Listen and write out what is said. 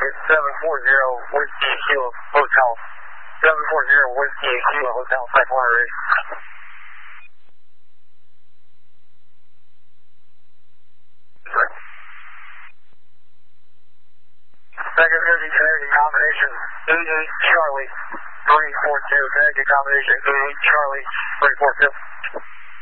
740 Whiskey Kilo Hotel. 740 Whiskey Kilo Hotel, Cycle ready. Second energy connecting combination 88 Charlie 342. Connecting combination 88 Charlie 342.